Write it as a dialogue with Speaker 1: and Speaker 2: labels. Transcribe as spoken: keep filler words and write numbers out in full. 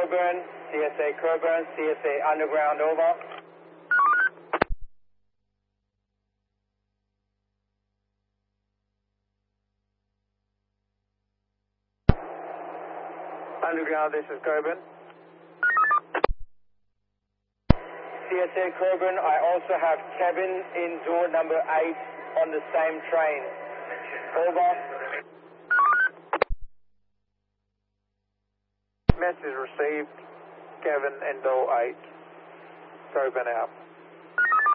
Speaker 1: Coburn, C S A Coburn, C S A Underground, over. Underground, this is Coburn. C S A Coburn, I also have cabin in door number eight on the same train. Over. Message received. Cabin in door eight. Coburn out.